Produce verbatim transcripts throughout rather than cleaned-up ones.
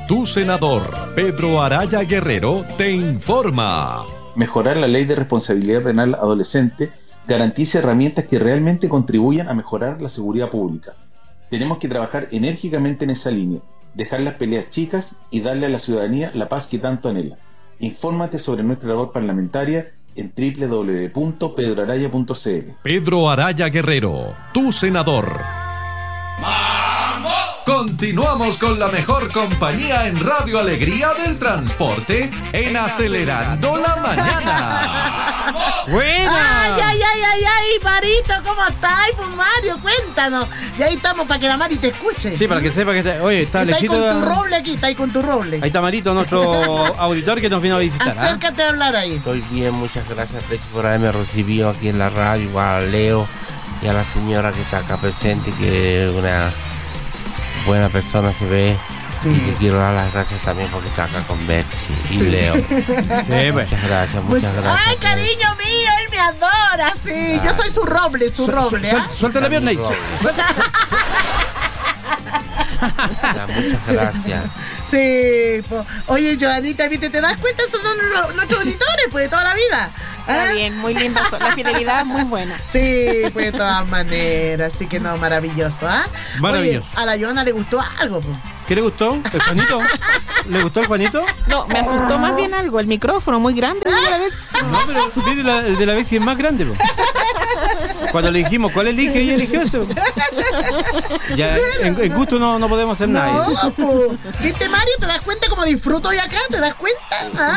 Tu senador, Pedro Araya Guerrero, te informa. Mejorar la ley de responsabilidad penal adolescente garantiza herramientas que realmente contribuyan a mejorar la seguridad pública. Tenemos que trabajar enérgicamente en esa línea, dejar las peleas chicas y darle a la ciudadanía la paz que tanto anhela. Infórmate sobre nuestra labor parlamentaria en doble u doble u doble u punto pedro araya punto c l. Pedro Araya Guerrero, tu senador. ¡Vamos! Continuamos con la mejor compañía en Radio Alegría del Transporte en Acelerando la Mañana. ¡Buena! ¡Ay, ay, ay, ay, ay! Marito, ¿cómo estás? Pues Mario, cuéntanos. Y ahí estamos para que la Mari te escuche. Sí, para que sepa que está... Oye, está, está ahí lejito... con tu roble aquí, está ahí con tu roble. Ahí está Marito, nuestro auditor que nos vino a visitar. Acércate ¿eh? a hablar ahí. Estoy bien, muchas gracias por haberme recibido aquí en la radio, igual a Leo y a la señora que está acá presente, que es una buena persona se ve. Sí. Y que quiero dar las gracias también porque está acá con Betsy y sí. Leo. Sí, pues. Muchas gracias, muchas gracias. Ay, cariño mío, él me adora, sí. Ah. Yo soy su roble, su, su roble. Su, ¿eh? su, suelta la pierna y... Muchas gracias. Sí, po. Oye, Joanita, ¿viste? ¿Te das cuenta? Esos son nuestros auditores, pues, de toda la vida. Está ¿eh? bien, muy lindo. La fidelidad muy buena. Sí, pues, de todas maneras. Así que no, maravilloso, ¿ah? ¿eh? Maravilloso. Oye, a la Joana le gustó algo, pues. ¿Qué le gustó? ¿El Juanito? ¿Le gustó el Juanito? No, me asustó más bien algo. El micrófono muy grande de la Betsy. No, pero mire, la, el de la Betsy es más grande, po. Cuando le dijimos cuál elige, ella eligió eso. Ya, en, en gusto no, no podemos hacer no, nada. No, pues. ¿Viste, Mario? ¿Te das cuenta cómo disfruto yo acá? ¿Te das cuenta? ¿Ah?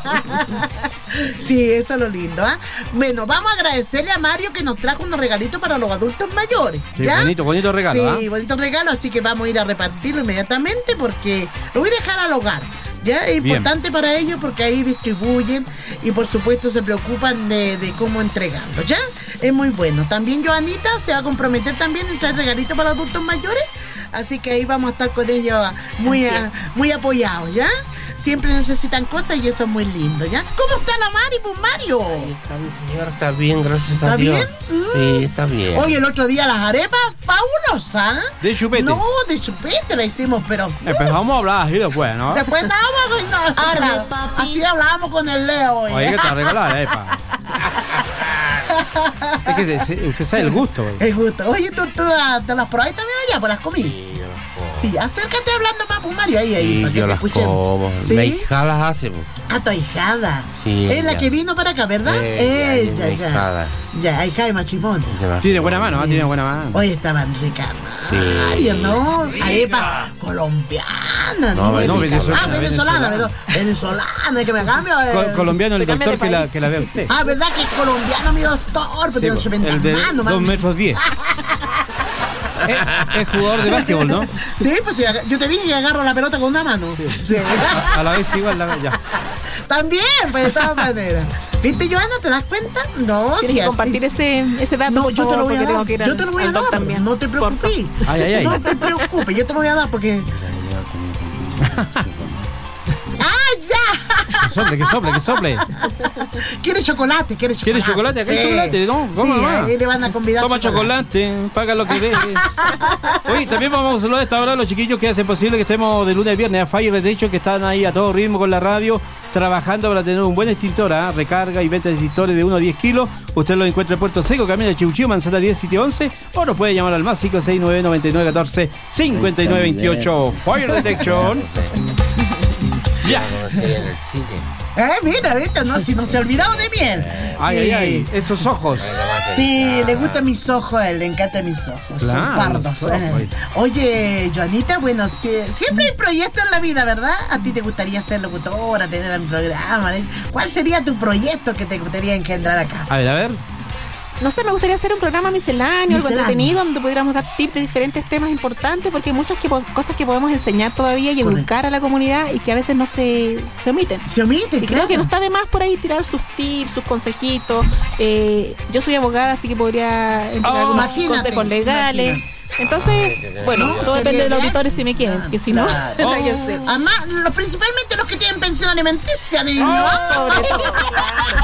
Sí, eso es lo lindo, ¿ah? ¿eh? Bueno, vamos a agradecerle a Mario que nos trajo unos regalitos para los adultos mayores. ¿Ya? Sí, bonito, bonito regalo. Sí, ¿eh? bonito regalo, así que vamos a ir a repartirlo inmediatamente porque lo voy a dejar al hogar. Ya es importante Bien. para ellos porque ahí distribuyen y por supuesto se preocupan de, de cómo entregarlo, ¿ya? Es muy bueno. También Joanita se va a comprometer también en traer regalitos para los adultos mayores, así que ahí vamos a estar con ellos muy, a, muy apoyados, ¿ya? Siempre necesitan cosas y eso es muy lindo, ¿ya? ¿Cómo está la Mari, pues, Mario? Sí, está bien, señora, está bien, gracias a Dios. ¿Está bien? Mm. Sí, está bien. Oye, el otro día las arepas, fabulosas. ¿De chupete? No, de chupete la hicimos, pero... Empezamos a hablar así después, ¿no? Después nada más, no, arepa, así hablábamos con el Leo. Oye, oye que te regaló la arepa. Es que se, se, usted sabe el gusto. Oye. El gusto. Oye, ¿tú, tú la, te las probaste también allá? ¿Pues las comí? Sí, yo las como. Sí, acércate hablando más, pues, Mario, ahí, ahí. Sí, para que yo te las escuchen. como. ¿Sí? Mi hija las hace, pues. Ah, tu ahijada. Sí. Es la que vino para acá, ¿verdad? Eh, Ella, ya. ya. Ya, hija de matrimonio. Tiene buena mano, tiene buena mano. Oye, estaban ricas, Mario, sí. ¿no? Arepa colombiana, ¿no? No, no, venezolana. Ah, venezolana, venezolana, venezolana, que me cambio. Eh. Col- colombiano el doctor que la, que la ve usted. Ah, ¿verdad que es colombiano mi doctor? Pero sí, se vende el de mano, dos metros diez. es, es jugador de básquetbol, ¿no? Sí, pues sí, yo te dije que agarro la pelota con una mano. Sí. Sí. A la vez igual, la, ya. También, pues de todas maneras. ¿Viste, Joana? ¿Te das cuenta? No, Tienes sí, que compartir ese, ese dato. No, yo te lo voy a dar. Yo te lo voy a dar. También. No te preocupes. Ay, ay, ay. No te preocupes, yo te lo voy a dar porque... ¡Ah, ya! Que sople, que sople, que sople. ¿Quiere chocolate? ¿Quiere chocolate? ¿Quiere chocolate? Acá hay sí. chocolate, ¿no? ¿Cómo sí, va? ahí le van a convidar Toma chocolate, chocolate paga lo que des. Oye, también vamos a saludar a esta hora a los chiquillos que hacen posible que estemos de lunes a viernes a Fire, de hecho, que están ahí a todo ritmo con la radio, trabajando para tener un buen extintor, ¿eh? Recarga y venta de extintores de uno a diez kilos. Usted lo encuentra en Puerto Seco, Camino de Chiuchiu, Manzana diez, sitio once, o nos puede llamar al más cinco seis nueve, nueve nueve uno cuatro, cinco nueve dos ocho. Fire Detection. Ya. En el cine. Eh, mira, viste, no, si no se ha olvidado de miel. Ay, ay, ay, esos ojos. Sí, le gustan mis ojos a él, le encantan mis ojos. Claro, son pardos. Eh. Oye, Joanita, bueno, si, siempre hay proyectos en la vida, ¿verdad? A ti te gustaría ser locutora, tener un programa. ¿eh? ¿Cuál sería tu proyecto que te gustaría engendrar acá? A ver, a ver. No sé, me gustaría hacer un programa misceláneo, misceláneo. algo entretenido, donde pudiéramos dar tips de diferentes temas importantes, porque hay muchas que, cosas que podemos enseñar todavía y educar Correcto. a la comunidad y que a veces no se, se omiten. Se omiten, y claro. creo que no está de más por ahí tirar sus tips, sus consejitos. Eh, yo soy abogada, así que podría entregar oh, algunos consejos legales. Imagínate. Entonces, bueno, no, todo depende de los auditores si me quieren, claro, que si no, claro. no yo sé. Además, los, principalmente los que tienen pensión alimenticia, de oh, sobre todo.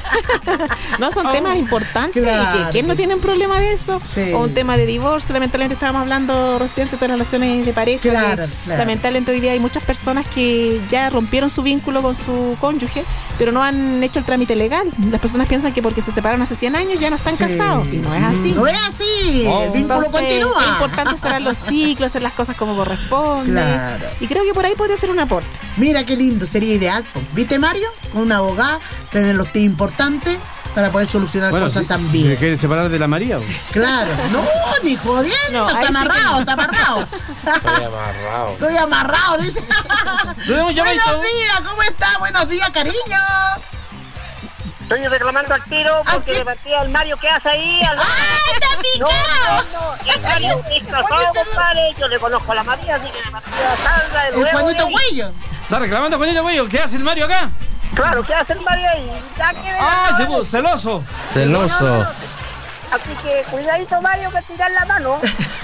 No, son Oh, temas importantes. claro. que ¿Quién no tiene un problema de eso? Sí. O un tema de divorcio. Lamentablemente estábamos hablando recién de relaciones de pareja. Claro, que claro. Lamentablemente hoy día hay muchas personas que ya rompieron su vínculo con su cónyuge, pero no han hecho el trámite legal. Las personas piensan que porque se separaron hace cien años ya no están Sí. casados. Y no es así. No es así. Oh. El vínculo Entonces, continúa. es importante cerrar los ciclos, hacer las cosas como corresponde. Claro. Y creo que por ahí podría ser un aporte. Mira qué lindo, sería ideal. po. ¿Viste, Mario? Con una abogada, tener los tips importantes para poder solucionar Bueno, cosas si, también. si se quiere separar de la María. ¿O? Claro. No, ni jodiendo. No, está ahí sí que amarrado, no. está amarrado. Estoy amarrado. Estoy amarrado, dice. Tenemos llamadito. Buenos días, ¿cómo está? Buenos días, cariño. Estoy reclamando al tiro porque qué? le partía al Mario que hace ahí. Al... ¡Ay, está No, picado! no, no, el Mario disfrazado, compadre. Yo le conozco a la María, así que le partía salga de El nuevo. Juanito y- Cuello. Está reclamando Juanito Cuello. ¿Qué hace el Mario acá? Claro, ¿qué hace el Mario ahí? Ya que de ¡Ah, la- se puso celoso! Celoso. Así que cuidadito, Mario, que tirar la mano.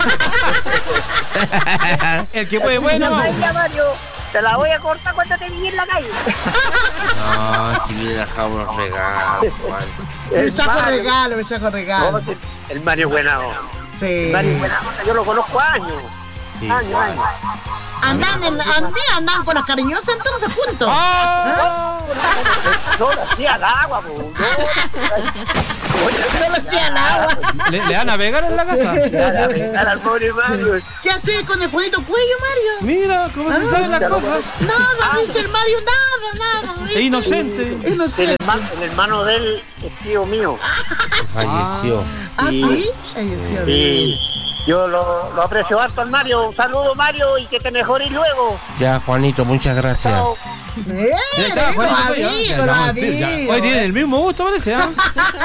El que puede, bueno. La María, Mario, te la voy a cortar cuando te vi en la calle. No, si me dejamos los regalos, Juan. Me trajo Mario- regalo, me trajo No, regalo. si- el Mario es buena onda. Sí. El Mario es buena onda, yo lo conozco años. Sí, Años, Juan. años. Andan, en, andan, andan con las cariñosas entonces juntos. ¡Ah! No, lo hacía al agua, po. No, No lo eché al agua. ¿Le, le van a pegar en la casa? Nada, vengar al pobre Mario. ¿Qué haces con el Juanito Cuello, Mario? Mira, cómo se saben las cosas. Nada, dice el Mario, nada, nada. Es inocente. El Inocente. hermano, el hermano de él es tío mío. Falleció. ¿Ah, sí? Ay, sí, a ver. Y yo lo, lo aprecio harto al Mario. Un saludo, Mario, y que te mejores luego. Ya, Juanito, muchas gracias. Chao. Eh, Ya está, los Juanito Cuello. amigos, Ya, los no, usted ya- amigos. Hoy tiene el mismo gusto, parece, ¿ah?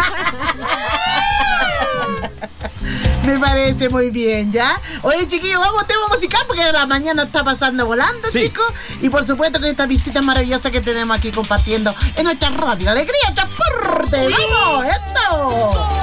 Me parece muy bien, ¿ya? Oye, chiquillos, vamos a tema musical porque la mañana está pasando volando, Sí. chicos. Y por supuesto que esta visita maravillosa que tenemos aquí compartiendo en nuestra radio. ¡Alegría, transporte! ¡Vamos! ¡Esto!